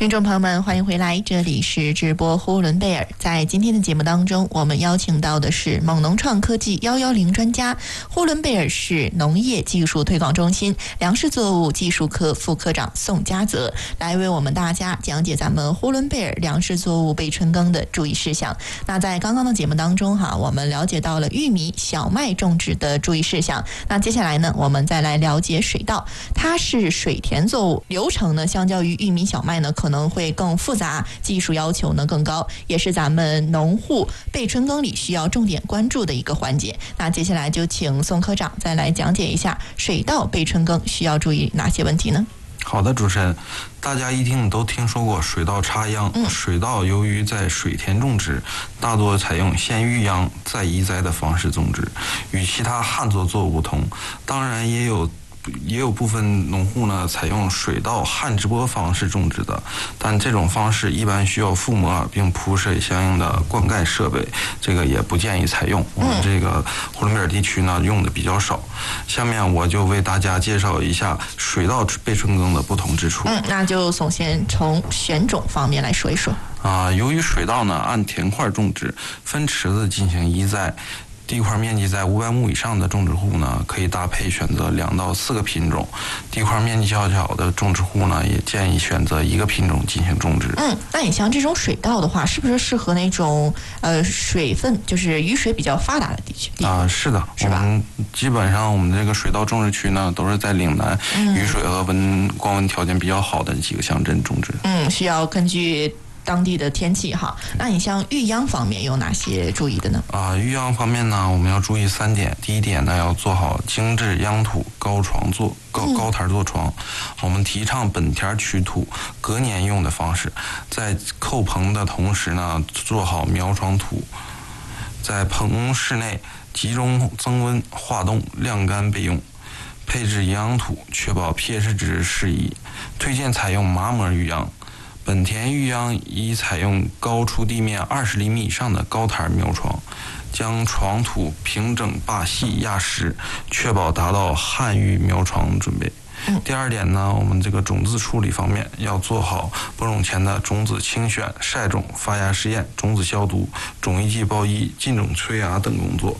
听众朋友们，欢迎回来，这里是直播呼伦贝尔。在今天的节目当中，我们邀请到的是蒙农创科技110专家，呼伦贝尔市农业技术推广中心粮食作物技术科副科长宋家泽，来为我们大家讲解咱们呼伦贝尔粮食作物被春耕的注意事项。那在刚刚的节目当中我们了解到了玉米、小麦种植的注意事项。那接下来呢，我们再来了解水稻，它是水田作物，流程呢相较于玉米、小麦呢可能会更复杂，技术要求呢更高，也是咱们农户备春耕里需要重点关注的一个环节。那接下来就请宋科长再来讲解一下水稻备春耕需要注意哪些问题呢？ 好的，主持人，大家一定都听说过水稻插秧。水稻由于在水田种植，大多采用先育秧再移栽的方式种植，与其他旱作作物不同。当然也有部分农户呢采用水稻旱直播方式种植的，但这种方式一般需要覆膜并铺设相应的灌溉设备，这个也不建议采用。我们这个呼伦贝尔地区呢用的比较少。下面我就为大家介绍一下水稻备春耕的不同之处。 那就首先从选种方面来说一说。 由于水稻呢按田块种植，分池子进行移栽。地块面积在500亩以上的种植户呢，可以搭配选择2到4个品种；地块面积较小的种植户呢，也建议选择1个品种进行种植。 那你像这种水稻的话，是不是适合那种水分就是雨水比较发达的地区？ 是的，是吧？基本上我们这个水稻种植区呢，都是在岭南，雨水和光温条件比较好的几个乡镇种植。 需要根据当地的天气哈。那你像育秧方面有哪些注意的呢？ 育秧方面呢，我们要注意3点。第一点呢，要做好精致秧土高台做床。我们提倡本田取土隔年用的方式，在扣棚的同时呢，做好苗床土，在棚室内集中增温化冻晾干备用。配置营养土，确保 pH 值适宜。推荐采用麻膜育秧。本田育秧宜采用高出地面20厘米以上的高台苗床，将床土平整坝细压实，确保达到旱育苗床准备。第二点呢，我们这个种子处理方面要做好播种前的种子清选、晒种、发芽试验、种子消毒、种一剂包衣、浸种催芽等工作，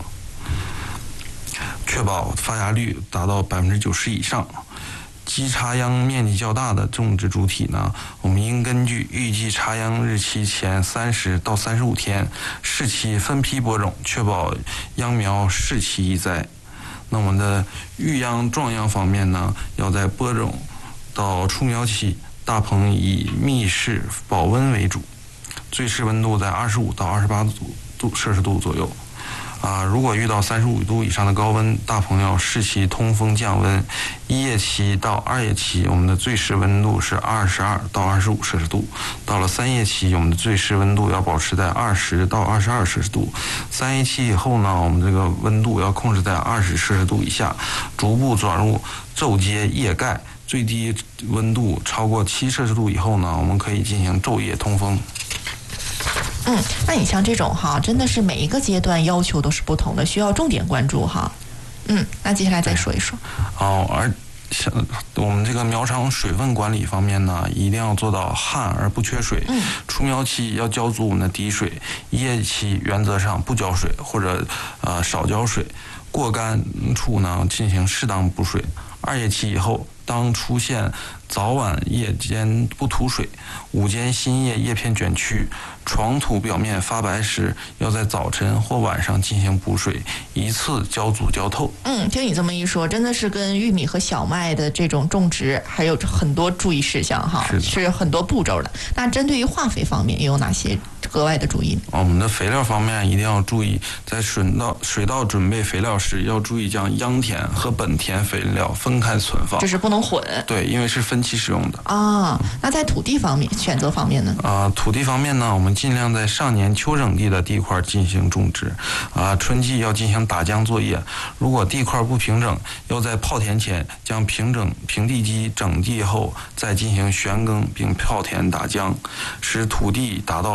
确保发芽率达到90%以上。基插秧面积较大的种植主体呢，我们应根据预计插秧日期前30到35天，适期分批播种，确保秧苗适期移栽。那我们的育秧壮秧方面呢，要在播种到出苗期，大棚以密室保温为主，最适温度在25到28摄氏度左右。如果遇到35度以上的高温，大棚要适期通风降温。1叶期到2叶期，我们的最适温度是22到25摄氏度。到了3叶期，我们的最适温度要保持在20到22摄氏度。3叶期以后呢，我们这个温度要控制在20摄氏度以下，逐步转入昼接夜盖。最低温度超过7摄氏度以后呢，我们可以进行昼夜通风。 那你像这种真的是每一个阶段要求都是不同的，需要重点关注那接下来再说一说。 而像我们这个苗场水分管理方面呢，一定要做到旱而不缺水。出苗期要浇足我们的底水，1叶期原则上不浇水或者少浇水，过干处呢进行适当补水。2叶期以后，当出现早晚夜间不吐水，午间新叶叶片卷曲，床土表面发白时，要在早晨或晚上进行补水，一次浇足浇透。 听你这么一说，真的是跟玉米和小麦的这种种植还有很多注意事项是很多步骤的。那针对于化肥方面，也有哪些格外的注意？ 我们的肥料方面一定要注意，在水稻准备肥料时，要注意将秧田和本田肥料分开存放， 就是不能混。 对，因为是分期使用的。 那在土地方面选择方面呢？ 土地方面呢，我们尽量在上年秋整地的地块进行种植。春季要进行打浆作业，如果地块不平整，要在泡田前将平地机整地后，再进行旋耕并泡田打浆，使土地达到我们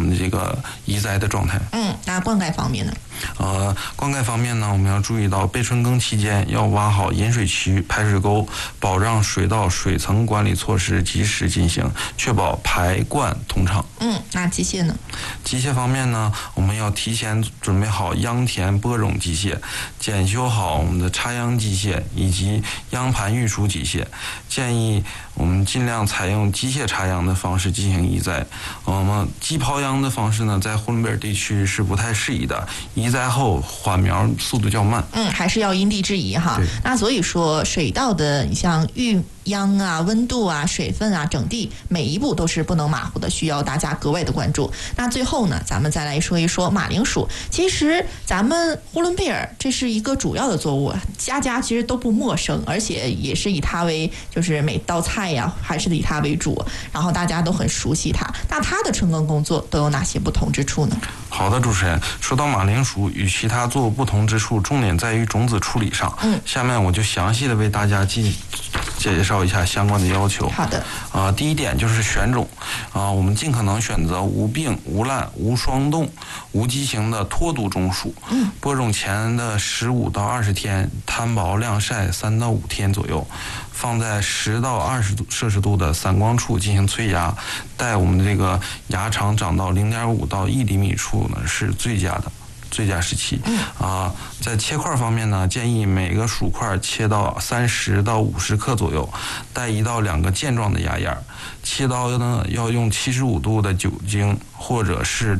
们的这个移栽的状态。 那灌溉方面呢？ 灌溉方面呢，我们要注意到备春耕期间要挖好引水渠、排水沟，保障水稻水层管理措施及时进行，确保排灌通畅。 那机械呢？ 机械方面呢，我们要提前准备好秧田播种机械，检修好我们的插秧机械以及秧盘运输机械。建议我们尽量采用机械插秧的方式进行移栽。机刨秧的方式呢，在呼伦贝尔地区是不太适宜的，移栽后缓苗速度较慢。 还是要因地制宜哈。那所以说，水稻的像育秧啊、温度啊、水分啊，整地每一步都是不能马虎的，需要大家格外的关注。那最后呢，咱们再来说一说马铃薯。其实咱们呼伦贝尔这是一个主要的作物，家家其实都不陌生，而且也是以它为就是每道菜呀，还是以它为主，然后大家都很熟悉它。那它的春耕工作都有哪些不同之处呢？ 好的，主持人，说到马铃薯与其他作物不同之处，重点在于种子处理上。下面我就详细的为大家介绍一下相关的要求。 好的。 第一点就是选种。我们尽可能选择无病、无烂、无霜冻、无畸形的脱毒种属。播种前的15到20天，摊薄晾晒3到5天左右，放在10到20摄氏度的散光处进行催芽，待我们的这个芽长长到0.5到1厘米处呢，是最佳时期。在切块方面呢，建议每个薯块切到30到50克左右，带1到2个健壮的芽眼。切刀呢要用75度的酒精或者是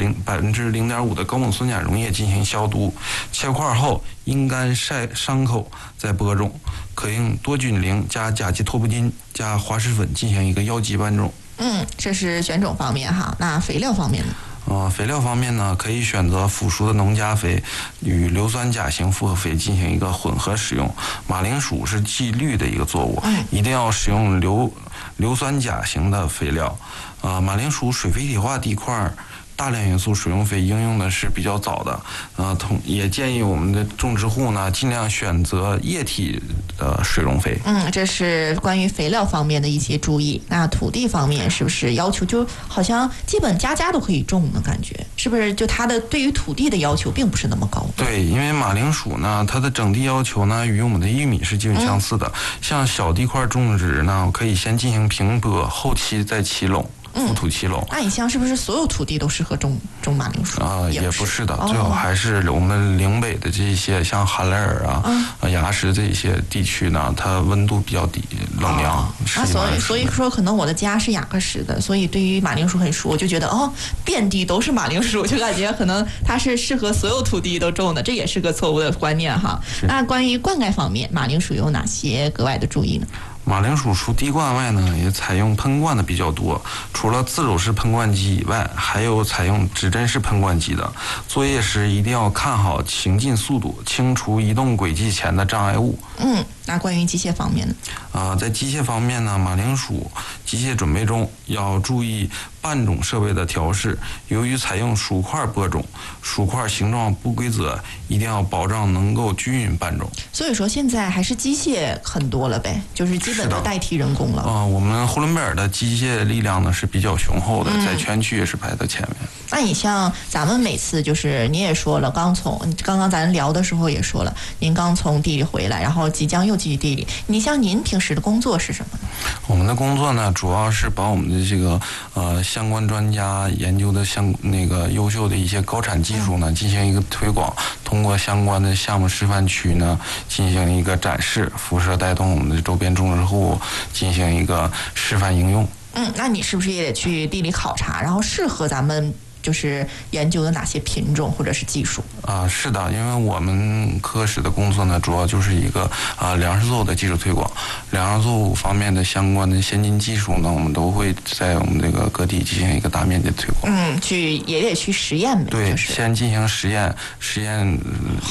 0.5%的高锰酸钾溶液进行消毒。切块后阴干晒伤口再播种，可用多菌灵加甲基托布金加滑石粉进行一个药剂拌种。 这是选种方面哈。那肥料方面呢？ 肥料方面呢，可以选择腐熟的农家肥与硫酸钾型复合肥进行一个混合使用。马铃薯是季绿的一个作物，一定要使用硫酸钾型的肥料。马铃薯水肥体化地块大量元素水溶肥应用的是比较早的，也建议我们的种植户呢尽量选择液体的水溶肥。 这是关于肥料方面的一些注意。那土地方面是不是要求就好像基本家家都可以种呢？感觉是不是就它的对于土地的要求并不是那么高？ 对，因为马铃薯呢，它的整地要求呢与我们的玉米是基本相似的。像小地块种植呢，可以先进行平播，后期再起垄。覆土齐垄。 那你像是不是所有土地都适合种马铃薯？ 也不是的，最好还是我们岭北的这些像哈莱尔崖石这些地区呢，它温度比较低，冷凉。 所以说可能我的家是雅克什的，所以对于马铃薯很熟，我就觉得遍地都是马铃薯，就感觉可能它是适合所有土地都种的，这也是个错误的观念哈。那关于灌溉方面，马铃薯有哪些格外的注意呢？ 马铃薯除滴灌外呢，也采用喷灌的比较多。除了自走式喷灌机以外，还有采用指针式喷灌机的。作业时一定要看好行进速度，清除移动轨迹前的障碍物。 那关于机械方面呢？ 在机械方面呢，马铃薯机械准备中要注意拌种设备的调试。由于采用薯块播种，薯块形状不规则，一定要保障能够均匀拌种。 所以说现在还是机械很多了呗，就是基本都代替人工了。 我们呼伦贝尔的机械力量呢是比较雄厚的，在全区也是排在前面。 那你像咱们每次就是你也说了，刚刚咱聊的时候也说了，您刚从地里回来，然后即将又继续地里。你像您平时的工作是什么呢？ 我们的工作呢，主要是把我们的这个相关专家研究的优秀的一些高产技术呢进行一个推广，通过相关的项目示范区呢进行一个展示，辐射带动我们的周边种植户进行一个示范应用。 那你是不是也得去地里考察，然后适合咱们就是研究的哪些品种或者是技术？ 是的，因为我们科室的工作呢，主要就是一个粮食作物的技术推广，粮食作物方面的相关的先进技术呢，我们都会在我们这个各地进行一个大面积的推广。 也得去实验呗。 对， 就是先进行实验